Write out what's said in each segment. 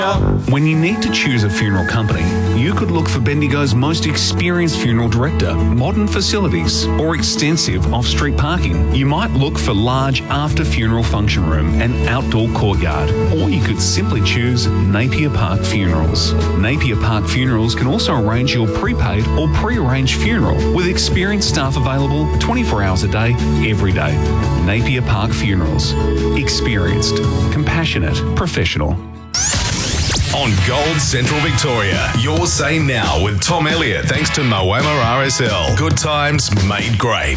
When you need to choose a funeral company, you could look for Bendigo's most experienced funeral director, modern facilities, or extensive off-street parking. You might look for large after-funeral function room and outdoor courtyard, or you could simply choose Napier Park Funerals. Napier Park Funerals can also arrange your prepaid or pre-arranged funeral with experienced staff available 24 hours a day, every day. Napier Park Funerals. Experienced, compassionate, professional. On Gold Central Victoria, your say now with Tom Elliott, thanks to Moama RSL. Good times made great.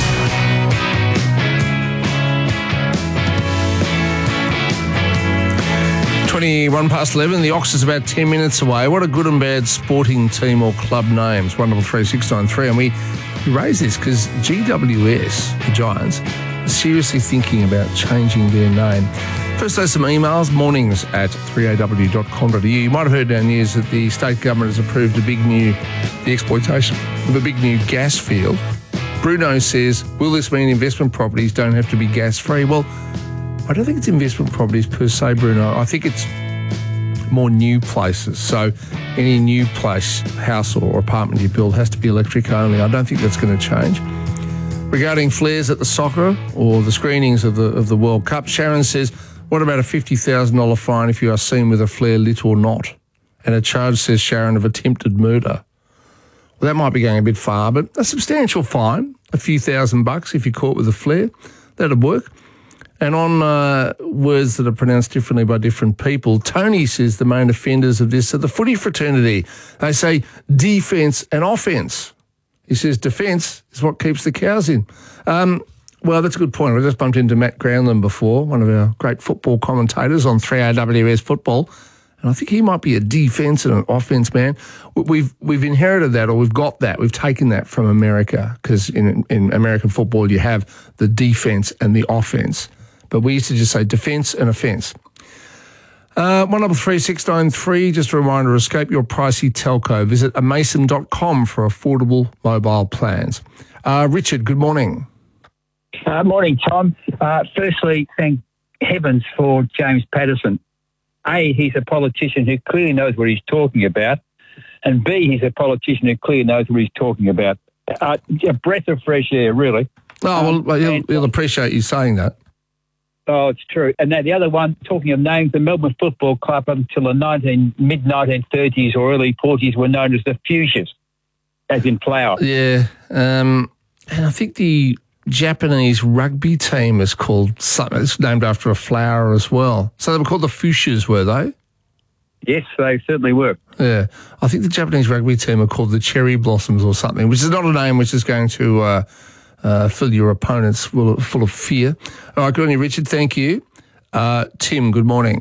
21 past 11. The Ox is about 10 minutes away. What a good and bad sporting team or club names. 133 693. And we raised this because GWS, the Giants, are seriously thinking about changing their name. First, there's some emails, mornings@3aw.com.au. You might have heard down news that the state government has approved the exploitation of a big new gas field. Bruno says, will this mean investment properties don't have to be gas-free? Well, I don't think it's investment properties per se, Bruno. I think it's more new places. So any new place, house or apartment you build has to be electric only. I don't think that's going to change. Regarding flares at the soccer or the screenings of the World Cup, Sharon says, what about a $50,000 fine if you are seen with a flare lit or not? And a charge, says Sharon, of attempted murder. Well, that might be going a bit far, but a substantial fine, a few $1,000 if you're caught with a flare, that'd work. And on words that are pronounced differently by different people, Tony says the main offenders of this are the footy fraternity. They say defence and offence. He says defence is what keeps the cows in. Well, that's a good point. I just bumped into Matt Groundland before, one of our great football commentators on 3AWS Football, and I think he might be a defence and an offence man. We've inherited that, or we've got that. We've taken that from America, because in American football you have the defence and the offence. But we used to just say defence and offence. 133 just a reminder, escape your pricey telco. Visit amason.com for affordable mobile plans. Richard, good morning. Morning, Tom. Firstly, thank heavens for James Patterson. A, he's a politician who clearly knows what he's talking about, and B, he's a politician who clearly knows what he's talking about. A breath of fresh air, really. Oh, well, he'll appreciate you saying that. Oh, it's true. And now the other one, talking of names, the Melbourne Football Club until the mid-1930s or early 40s were known as the Fuchsias, as in flower. Yeah, and I think the Japanese rugby team is called something. It's named after a flower as well. So they were called the Fuchsias, were they? Yes, they certainly were. Yeah. I think the Japanese rugby team are called the Cherry Blossoms or something, which is not a name which is going to fill your opponents full of fear. All right, good on you, Richard. Thank you. Tim, good morning.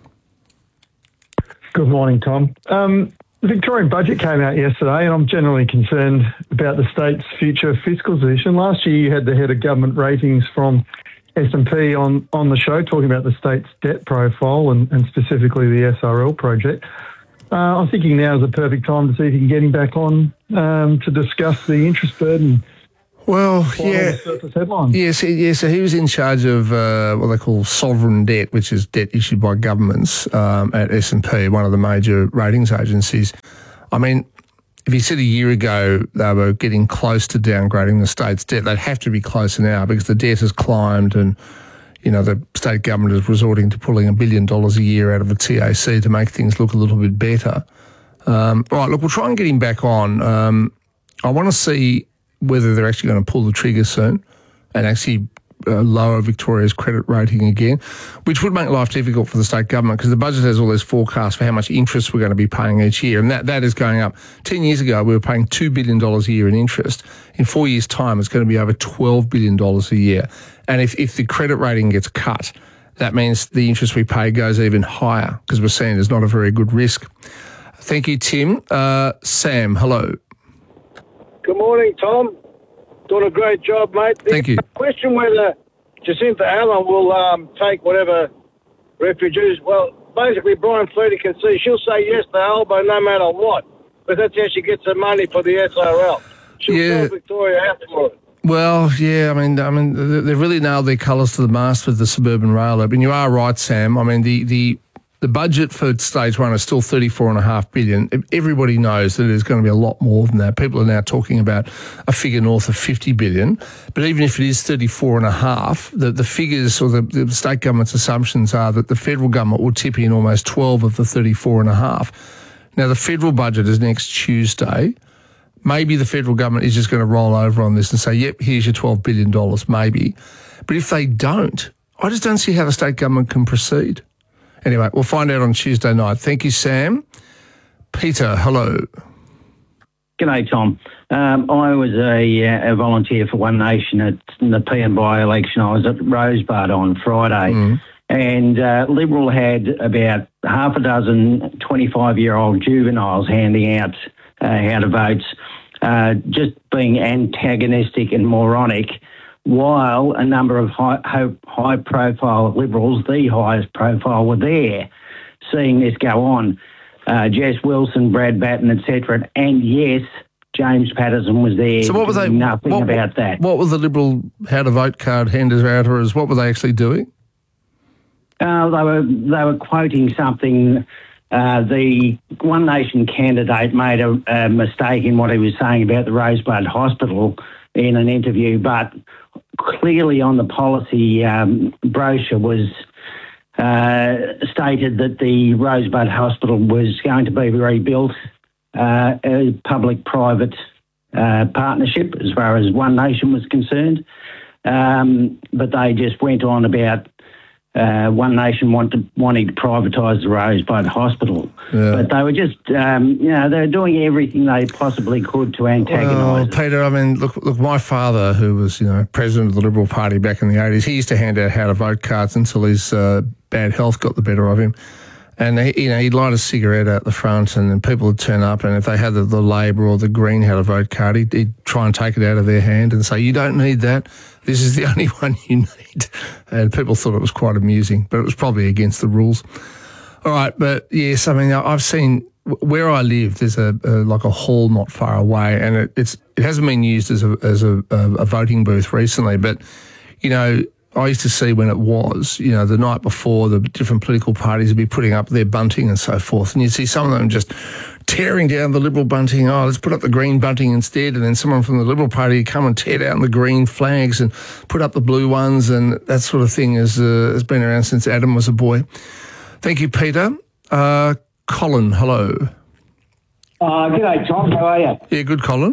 Good morning, Tom. The Victorian budget came out yesterday, and I'm generally concerned about the state's future fiscal position. Last year, you had the head of government ratings from S&P on the show talking about the state's debt profile and specifically the SRL project. I'm thinking now is the perfect time to see if you can get him back on to discuss the interest burden. Well, yeah. Yes, so he was in charge of what they call sovereign debt, which is debt issued by governments at S&P, one of the major ratings agencies. I mean, if you said a year ago they were getting close to downgrading the state's debt, they'd have to be closer now because the debt has climbed and, you know, the state government is resorting to pulling $1 billion a year out of the TAC to make things look a little bit better. All right, look, we'll try and get him back on. I want to see whether they're actually going to pull the trigger soon and actually lower Victoria's credit rating again, which would make life difficult for the state government because the budget has all those forecasts for how much interest we're going to be paying each year, and that is going up. 10 years ago, we were paying $2 billion a year in interest. In 4 years' time, it's going to be over $12 billion a year. And if the credit rating gets cut, that means the interest we pay goes even higher because we're seeing there's not a very good risk. Thank you, Tim. Sam, hello. Good morning, Tom. Doing a great job, mate. Thank you. Question whether Jacinta Allen will take whatever refugees. Well, basically, Brian Fleety can see she'll say yes to Albo no matter what, but that's how she gets the money for the SRL. She'll sell Victoria out for it. Well, yeah, I mean, they've really nailed their colours to the mast with the suburban rail loop. And you are right, Sam. I mean, the The budget for stage one is still $34.5 billion. Everybody knows that there's going to be a lot more than that. People are now talking about a figure north of $50 billion. But even if it is $34.5, the figures or the state government's assumptions are that the federal government will tip in almost 12 of the $34.5. Now, the federal budget is next Tuesday. Maybe the federal government is just going to roll over on this and say, yep, here's your $12 billion, maybe. But if they don't, I just don't see how the state government can proceed. Anyway, we'll find out on Tuesday night. Thank you, Sam. Peter, hello. G'day, Tom. I was a volunteer for One Nation at the PM by-election. I was at Rosebud on Friday, and Liberal had about half a dozen 25-year-old juveniles handing out how to votes, just being antagonistic and moronic, while a number of high-profile Liberals, the highest profile, were there seeing this go on. Jess Wilson, Brad Batten, etc. And yes, James Patterson was there. So what were they? Nothing about that. What were the Liberal how to vote card handers outers? What were they actually doing? They were quoting something. The One Nation candidate made a mistake in what he was saying about the Rosebud Hospital in an interview, but clearly on the policy brochure was stated that the Rosebud Hospital was going to be rebuilt, a public-private partnership as far as One Nation was concerned. But they just went on about One Nation wanting to privatise the Rosebud Hospital. Yeah. But they were just, they were doing everything they possibly could to antagonise it. Peter, I mean, look, my father, who was, president of the Liberal Party back in the 80s, he used to hand out how to vote cards until his bad health got the better of him. And, he'd light a cigarette out the front and then people would turn up, and if they had the Labor or the Green how to vote card, he'd try and take it out of their hand and say, you don't need that. This is the only one you need. And people thought it was quite amusing, but it was probably against the rules. All right, but yes, I mean, I've seen where I live. There's a hall not far away, and it hasn't been used as a voting booth recently. But I used to see when it was, the night before, the different political parties would be putting up their bunting and so forth, and you'd see some of them just tearing down the Liberal bunting. Oh, let's put up the green bunting instead. And then someone from the Liberal Party would come and tear down the green flags and put up the blue ones, and that sort of thing has been around since Adam was a boy. Thank you, Peter. Colin, hello. G'day, Tom. How are you? Yeah, good, Colin.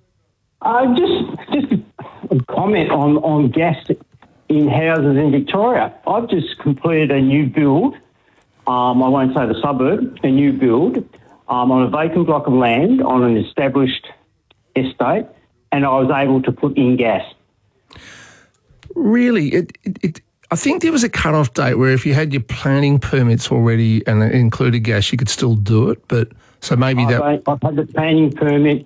Just a comment on gas in houses in Victoria. I've just completed a new build. I won't say the suburb, a new build on a vacant block of land on an established estate, and I was able to put in gas. Really? I think there was a cut-off date where if you had your planning permits already and it included gas, you could still do it. But so maybe I've had the planning permit,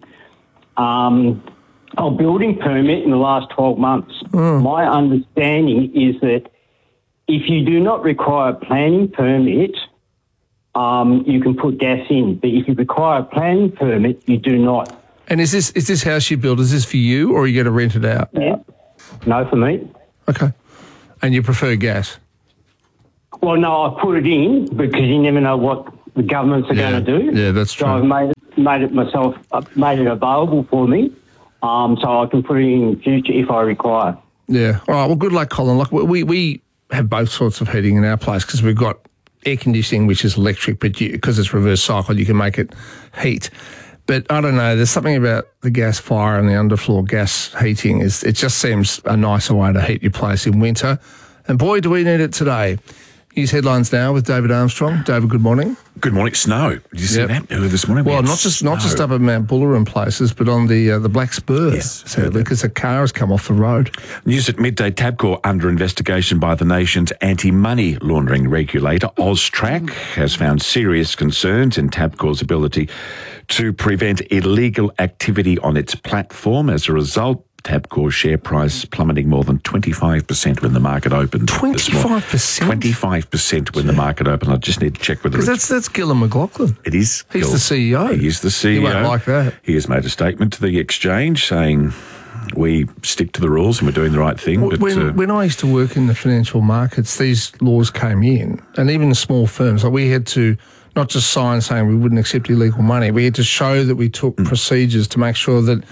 building permit in the last 12 months. My understanding is that if you do not require a planning permit, you can put gas in. But if you require a planning permit, you do not. And is this house you built, is this for you or are you going to rent it out? Yeah. No, for me. Okay. And you prefer gas? Well, no, I put it in because you never know what the governments are going to do. Yeah, that's true. So I've made it myself, made it available for me, so I can put it in future if I require. Yeah. All right. Well, good luck, Colin. Like we have both sorts of heating in our place because we've got air conditioning, which is electric, but because it's reverse cycle, you can make it heat. But I don't know, there's something about the gas fire and the underfloor gas heating. It just seems a nicer way to heat your place in winter. And boy, do we need it today. News headlines now with David Armstrong. David, good morning. Good morning. Snow. Did you see that earlier this morning? Well, not just up at Mount Buller and places, but on the Black Spur, sadly, because a car has come off the road. News at midday, Tabcorp under investigation by the nation's anti-money laundering regulator, AUSTRAC, has found serious concerns in Tabcorp's ability to prevent illegal activity on its platform. As a result, Tabcorp's share price plummeting more than 25% when the market opened. 25%? 25% when the market opened. I just need to check whether because that's Gillon McLachlan. It is. He's the CEO. He is the CEO. He won't like that. He has made a statement to the exchange saying we stick to the rules and we're doing the right thing. But when I used to work in the financial markets, these laws came in, and even the small firms, like we had to not just sign saying we wouldn't accept illegal money, we had to show that we took procedures to make sure that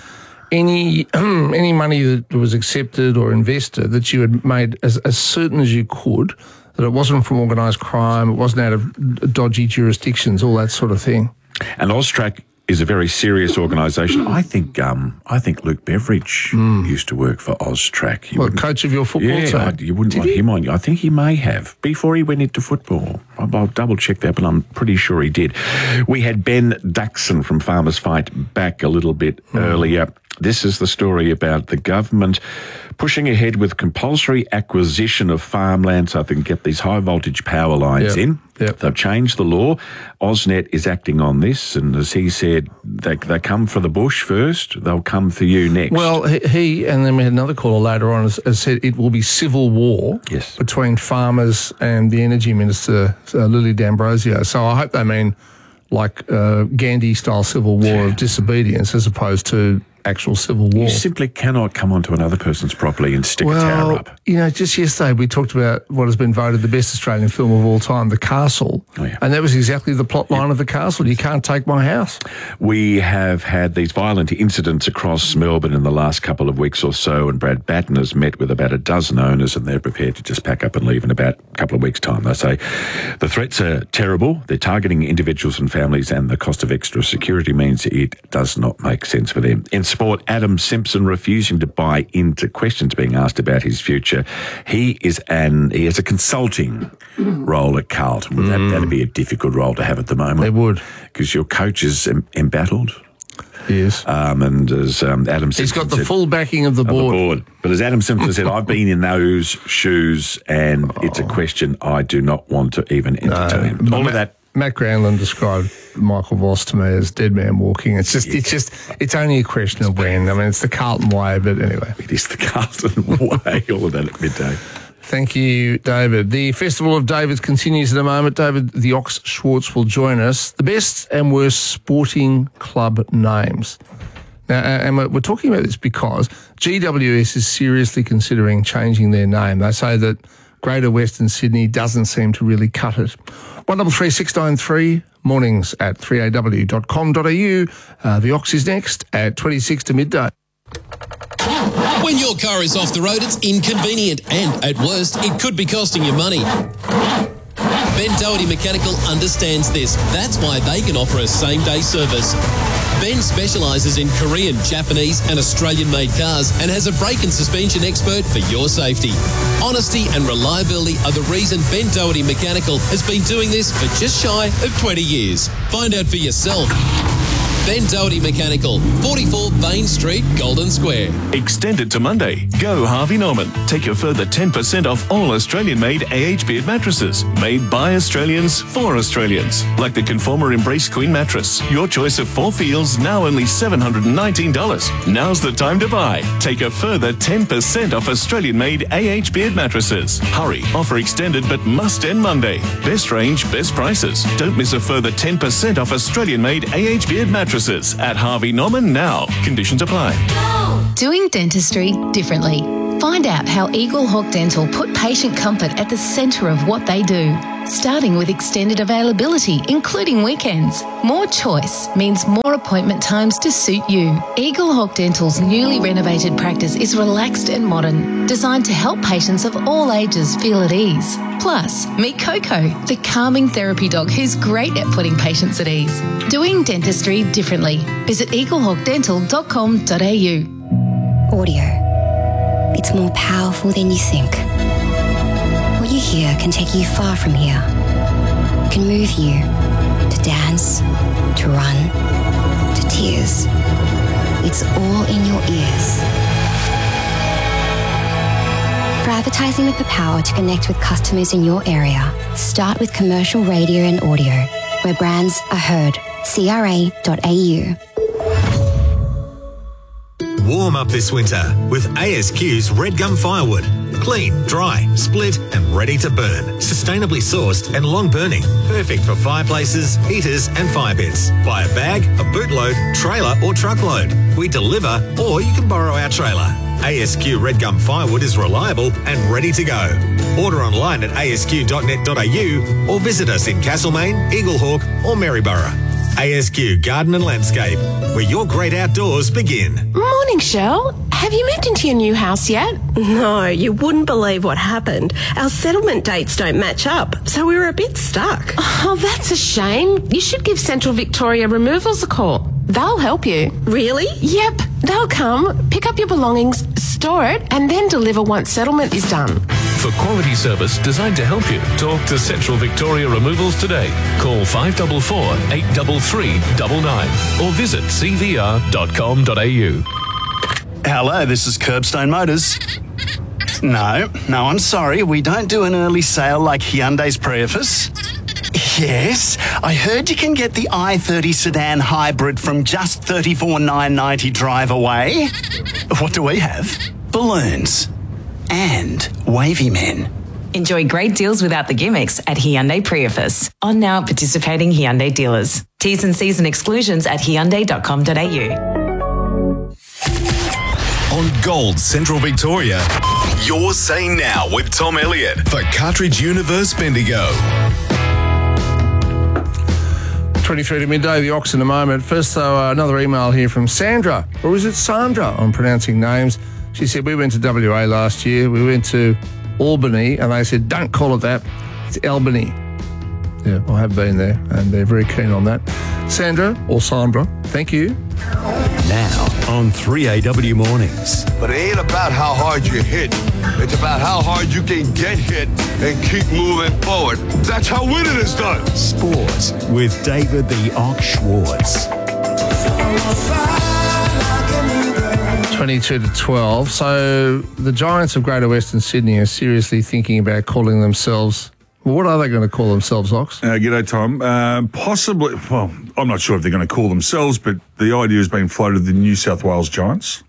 any money that was accepted or invested, that you had made as certain as you could, that it wasn't from organised crime, it wasn't out of dodgy jurisdictions, all that sort of thing. And Austrac is a very serious organisation. I think Luke Beveridge used to work for Austrac. Coach of your football team? You wouldn't want him on you. I think he may have before he went into football. I'll double check that, but I'm pretty sure he did. We had Ben Duxon from Farmers Fight back a little bit earlier. This is the story about the government pushing ahead with compulsory acquisition of farmland so they can get these high-voltage power lines in. Yep. They've changed the law. AusNet is acting on this, and as he said, they come for the bush first, they'll come for you next. Well, he and then we had another caller later on, has said it will be civil war between farmers and the Energy Minister, Lily D'Ambrosio. So I hope they mean like Gandhi-style civil war of disobedience as opposed to actual civil war. You simply cannot come onto another person's property and stick a tower up. You know, just yesterday we talked about what has been voted the best Australian film of all time, The Castle. Oh, yeah. And that was exactly the plot line of The Castle. You can't take my house. We have had these violent incidents across Melbourne in the last couple of weeks or so, and Brad Batten has met with about a dozen owners, and they're prepared to just pack up and leave in about a couple of weeks' time. They say the threats are terrible. They're targeting individuals and families, and the cost of extra security means it does not make sense for them. In sport, Adam Simpson refusing to buy into questions being asked about his future. He has a consulting role at Carlton. That'd be a difficult role to have at the moment. It would. Because your coach is embattled. Yes. And as Adam Simpson he's got the said, full backing of the board. But as Adam Simpson said, I've been in those shoes, and it's a question I do not want to even entertain. All of that. Matt Granlund described Michael Voss to me as dead man walking. It's only a question of when. I mean, it's the Carlton way, but anyway. It is the Carlton way, all of that at midday. Thank you, David. The Festival of Davids continues in a moment. David, the Ox Schwartz will join us. The best and worst sporting club names. Now, and we're talking about this because GWS is seriously considering changing their name. They say that Greater Western Sydney doesn't seem to really cut it. 133693, mornings at 3aw.com.au. The Ox is next at 26 to midday. When your car is off the road, it's inconvenient and, at worst, it could be costing you money. Ben Doherty Mechanical understands this. That's why they can offer a same-day service. Ben specialises in Korean, Japanese and Australian-made cars and has a brake and suspension expert for your safety. Honesty and reliability are the reason Ben Doherty Mechanical has been doing this for just shy of 20 years. Find out for yourself. Ben Doherty Mechanical, 44 Bain Street, Golden Square. Extended to Monday. Go Harvey Norman. Take a further 10% off all Australian-made AH Beard mattresses. Made by Australians for Australians. Like the Conformer Embrace Queen mattress. Your choice of 4 feels, now only $719. Now's the time to buy. Take a further 10% off Australian-made AH Beard mattresses. Hurry. Offer extended but must end Monday. Best range, best prices. Don't miss a further 10% off Australian-made AH Beard mattresses at Harvey Norman now. Conditions apply. Doing dentistry differently. Find out how Eagle Hawk Dental put patient comfort at the centre of what they do. Starting with extended availability, including weekends. More choice means more appointment times to suit you. Eagle Hawk Dental's newly renovated practice is relaxed and modern, designed to help patients of all ages feel at ease. Plus, meet Coco, the calming therapy dog who's great at putting patients at ease. Doing dentistry differently. Visit eaglehawkdental.com.au. Audio. It's more powerful than you think. What you hear can take you far from here. It can move you to dance, to run, to tears. It's all in your ears. For advertising with the power to connect with customers in your area, start with commercial radio and audio, where brands are heard. CRA.au. Warm up this winter with ASQ's Red Gum Firewood. Clean, dry, split and ready to burn. Sustainably sourced and long burning. Perfect for fireplaces, heaters and fire pits. Buy a bag, a bootload, trailer or truckload. We deliver or you can borrow our trailer. ASQ Red Gum Firewood is reliable and ready to go. Order online at asq.net.au or visit us in Castlemaine, Eaglehawk or Maryborough. ASQ Garden and Landscape, where your great outdoors begin. Morning, Shell. Have you moved into your new house yet? No, you wouldn't believe what happened. Our settlement dates don't match up, so we were a bit stuck. Oh, that's a shame. You should give Central Victoria Removals a call. They'll help you. Really? Yep. They'll come, pick up your belongings, store it, and then deliver once settlement is done. For quality service designed to help you, talk to Central Victoria Removals today. Call 544 833 99 or visit cvr.com.au. Hello, this is Curbstone Motors. No, I'm sorry. We don't do an early sale like Hyundai's Prius. Yes, I heard you can get the i30 sedan hybrid from just $34,990 drive away. What do we have? Balloons. And wavy men. Enjoy great deals without the gimmicks at Hyundai Prius. On now at participating Hyundai dealers. T's and C's and exclusions at hyundai.com.au. On Gold Central Victoria, Your Say Now with Tom Elliott for Cartridge Universe Bendigo. 23 to midday, the Ox in a moment. First, though, another email here from Sandra, or is it Sandra? I'm pronouncing names. She said, we went to WA last year. We went to Albany, and they said, don't call it that. It's Albany. Yeah, I have been there, and they're very keen on that. Sandra, or Sandra, thank you. Now on 3AW Mornings. But it ain't about how hard you hit. It's about how hard you can get hit and keep moving forward. That's how winning is done. Sports with David the Ox Schwartz. 22 to 12. So the Giants of Greater Western Sydney are seriously thinking about calling themselves... Well, what are they going to call themselves, Ox? G'day, Tom. Possibly, well, I'm not sure if they're going to call themselves, but the idea has been floated, the New South Wales Giants.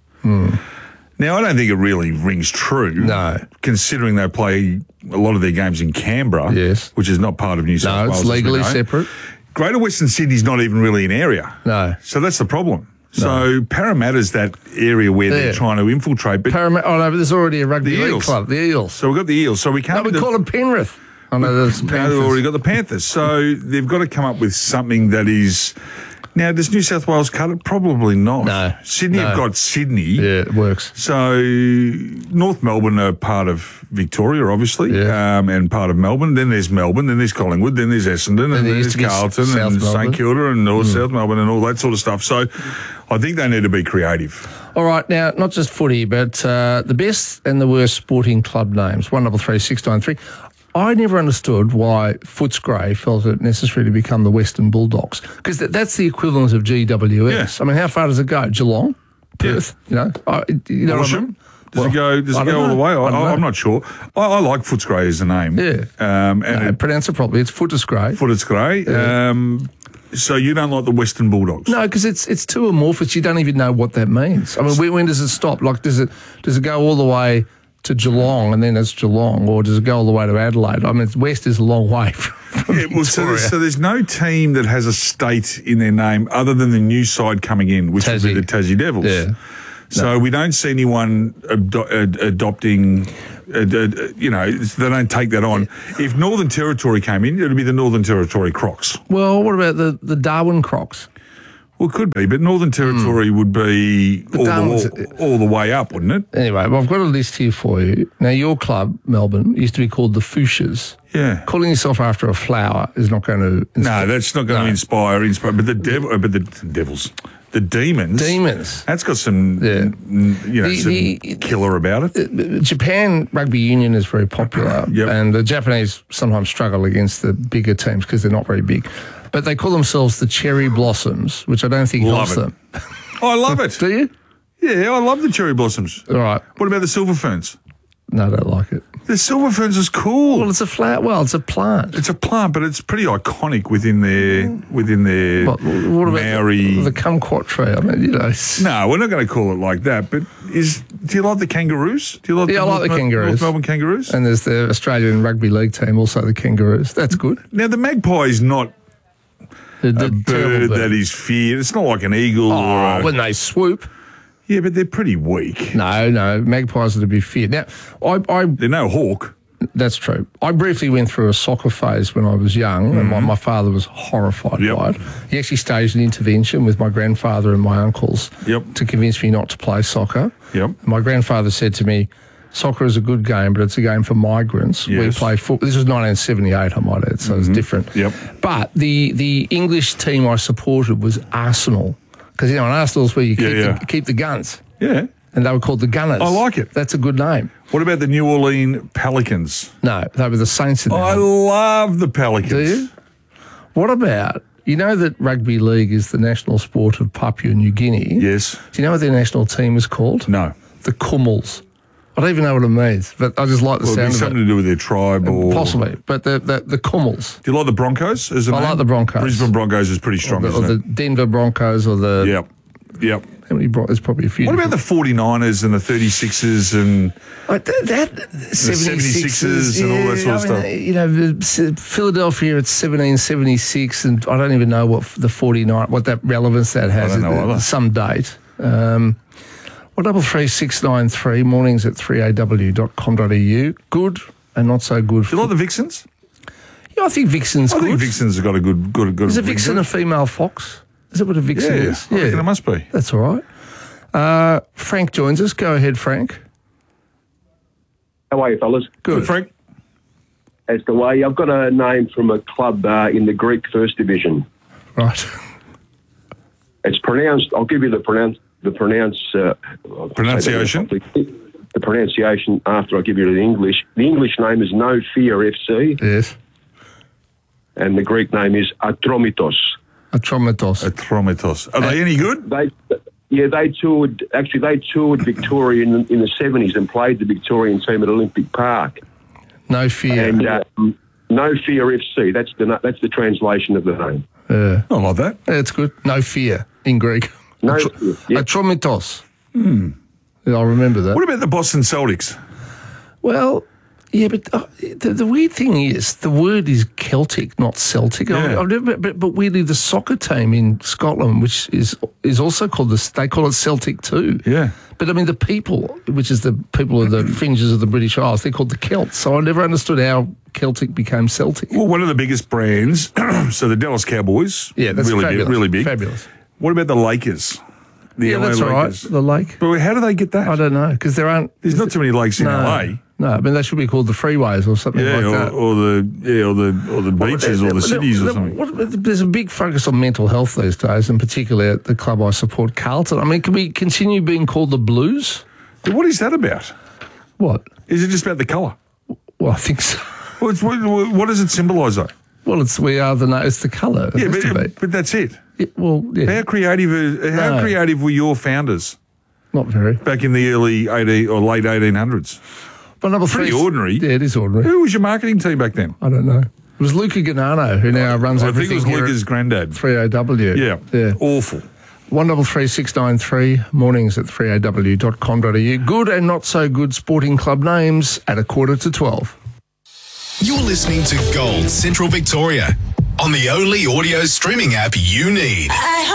Now, I don't think it really rings true. No. Considering they play a lot of their games in Canberra, yes, which is not part of New South Wales. No, it's legally separate. Greater Western Sydney's not even really an area. No. So that's the problem. So Parramatta's that area where they're trying to infiltrate. But Parramatta, but there's already a rugby league club, the Eels. So we've got the Eels. So we can't... No, we call them Penrith. Oh, no, that's Panthers. They've already got the Panthers. So they've got to come up with something that is... Now, does New South Wales cut it? Probably not. No. Sydney have got Sydney. Yeah, it works. So North Melbourne are part of Victoria, obviously, and part of Melbourne. Then there's Melbourne, then there's Collingwood, then there's Essendon, and then there's Carlton and St Kilda and North South Melbourne and all that sort of stuff. So I think they need to be creative. All right, now, not just footy, but the best and the worst sporting club names, 133 693. I never understood why Footscray felt it necessary to become the Western Bulldogs, because that's the equivalent of GWS. Yeah. I mean, how far does it go? Geelong? Perth? Yeah. You know what I mean? Does it go all the way? I'm not sure. I like Footscray as a name. Yeah. Pronounce it properly. It's Footscray. Footscray. Yeah. So you don't like the Western Bulldogs? No, because it's too amorphous. You don't even know what that means. I mean, when does it stop? Like, does it go all the way to Geelong and then it's Geelong, or does it go all the way to Adelaide? I mean, West is a long way from Victoria. So there's no team that has a state in their name other than the new side coming in, which would be the Tassie Devils. Yeah. So we don't see anyone adopting, they don't take that on. If Northern Territory came in, it would be the Northern Territory Crocs. Well, what about the Darwin Crocs? Well, it could be, but Northern Territory would be all the way up, wouldn't it? Anyway, well, I've got a list here for you. Now, your club, Melbourne, used to be called the Fuchsias. Yeah. Calling yourself after a flower is not going to inspire. No, that's not going to inspire. But the Devils, the Demons. That's got some, some killer about it. Japan Rugby Union is very popular, and the Japanese sometimes struggle against the bigger teams because they're not very big. But they call themselves the Cherry Blossoms, which I don't think helps them. I love it. Do you? Yeah, I love the Cherry Blossoms. All right. What about the Silver Ferns? No, I don't like it. The Silver Ferns is cool. Well, it's a flower. Well, it's a plant. It's a plant, but it's pretty iconic within their what about the kumquat tree? I mean, No, we're not going to call it like that. But Do you like the Kangaroos? Do you like I like the Kangaroos. North Melbourne Kangaroos? And there's the Australian rugby league team, also the Kangaroos. That's good. Now, the magpie is not a bird that is feared. It's not like an eagle or when they swoop. Yeah, but they're pretty weak. No, magpies are to be feared. Now, they're no hawk. That's true. I briefly went through a soccer phase when I was young, and my father was horrified by it. He actually staged an intervention with my grandfather and my uncles to convince me not to play soccer. My grandfather said to me, soccer is a good game, but it's a game for migrants. Yes. We play football. This was 1978, I might add, so it's different. But the English team I supported was Arsenal, because, in Arsenal's where you keep the guns. Yeah. And they were called the Gunners. I like it. That's a good name. What about the New Orleans Pelicans? No, they were the Saints. I love the Pelicans. Do you? What about, you know that rugby league is the national sport of Papua New Guinea? Yes. Do you know what their national team is called? No. The Kumals. I don't even know what it means, but I just like the sound of it. Something to do with their tribe or... Possibly, but the Kumals. Do you like the Broncos as a name? I like the Broncos. Brisbane Broncos is pretty strong, isn't it? Or the Denver Broncos or the... Yep. How many Broncos? There's probably a few. What about the 49ers and the 36ers and the 76ers and all that sort of stuff? You know, Philadelphia at 1776, and I don't even know what the 49, what that relevance that has. I don't know either. Some date. 133 mornings at 3aw.com.au. Good and not so good. Do you like the Vixens? Yeah, I think Vixen's good. I think Vixen's have got a good. Is a Vixen a female fox? Is that what a vixen is? I reckon it must be. That's all right. Frank joins us. Go ahead, Frank. How are you, fellas? Good, Frank. As the way, I've got a name from a club in the Greek First Division. Right. It's pronounced. I'll give you the pronunciation. The pronunciation after I give you the English. The English name is No Fear FC. Yes. And the Greek name is Atromitos. Atromitos. Are they any good? They toured. Actually, they toured Victoria in the 70s and played the Victorian team at Olympic Park. No Fear. And No Fear FC. That's the translation of the name. I like that. That's good. No Fear in Greek. No. Atromitos. I remember that. What about the Boston Celtics? Well, yeah, but the weird thing is the word is Celtic, not Celtic. Yeah. But weirdly, the soccer team in Scotland, which is also called they call it Celtic too. Yeah. But I mean, the people, which is the people of the fringes of the British Isles, they're called the Celts. So I never understood how Celtic became Celtic. Well, one of the biggest brands, so the Dallas Cowboys. Yeah, that's really fabulous. Really big. Fabulous. What about the Lakers? The LA that's Lakers. right. The lake. But how do they get that? I don't know, because there aren't. There's not too many lakes in LA. No, I mean they should be called the freeways or something like that. or the beaches or the cities or something. There's a big focus on mental health these days, and particularly at the club I support, Carlton. I mean, can we continue being called the Blues? What is that about? What? Is it just about the colour? Well, I think so. Well, what does it symbolise though? Well, it's the colour. But that's it. Yeah. How creative were your founders? Not very. Back in the early late 1800s. But pretty ordinary. Yeah, it is ordinary. Who was your marketing team back then? I don't know. It was Luca Ganano, who now runs everything. I think it was Luca's granddad. 3AW. Yeah. Awful. 133 mornings at 3aw.com.au. Good and not so good sporting club names at 11:45. You're listening to Gold Central Victoria on the only audio streaming app you need.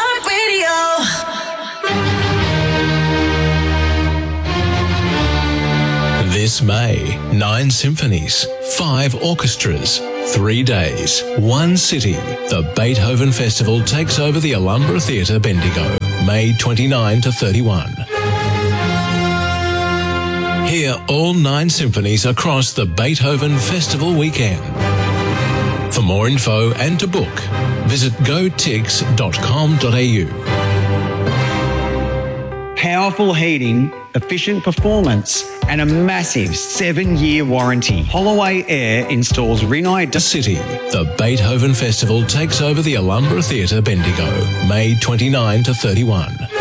This May, 9 symphonies, 5 orchestras, 3 days, 1 city. The Beethoven Festival takes over the Alhambra Theatre, Bendigo, May 29 to 31. Hear all 9 symphonies across the Beethoven Festival weekend. For more info and to book, visit gotix.com.au. Powerful heating, efficient performance, and a massive 7-year warranty. Holloway Air installs Rinnai City. The Beethoven Festival takes over the Alhambra Theatre, Bendigo, May 29 to 31.